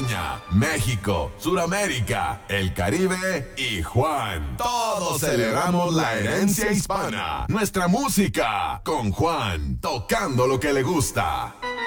España, México, Suramérica, el Caribe y Juan. Todos celebramos la herencia hispana, nuestra música, con Juan, tocando lo que le gusta.